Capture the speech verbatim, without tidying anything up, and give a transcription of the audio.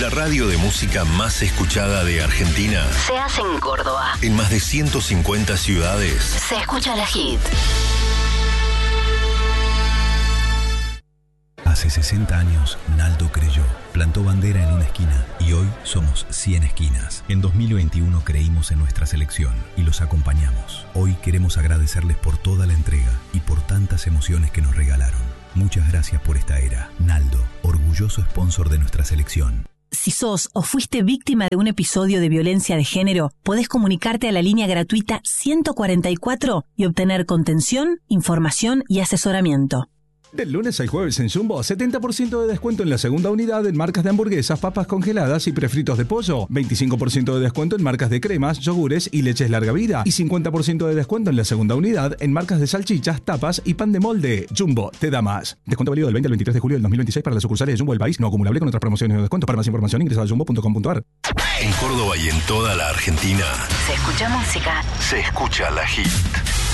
La radio de música más escuchada de Argentina se hace en Córdoba. En más de ciento cincuenta ciudades Se escucha la hit. Hace sesenta años, Naldo creyó, plantó bandera en una esquina y hoy somos cien esquinas. En dos mil veintiuno creímos en nuestra selección y los acompañamos. Hoy queremos agradecerles por toda la entrega y por tantas emociones que nos regalaron. Muchas gracias por esta era. Naldo, orgulloso sponsor de nuestra selección. Si sos o fuiste víctima de un episodio de violencia de género, podés comunicarte a la línea gratuita ciento cuarenta y cuatro y obtener contención, información y asesoramiento. Del lunes al jueves en Jumbo, setenta por ciento de descuento en la segunda unidad en marcas de hamburguesas, papas congeladas y prefritos de pollo. veinticinco por ciento de descuento en marcas de cremas, yogures y leches larga vida. Y cincuenta por ciento de descuento en la segunda unidad en marcas de salchichas, tapas y pan de molde. Jumbo, te da más. Descuento válido del veinte al veintitrés de julio del dos mil veintiséis para las sucursales de Jumbo del país, no acumulable con otras promociones o descuentos. Para más información ingresa a jumbo punto com punto a r. En Córdoba y en toda la Argentina Se escucha música. se escucha la hit.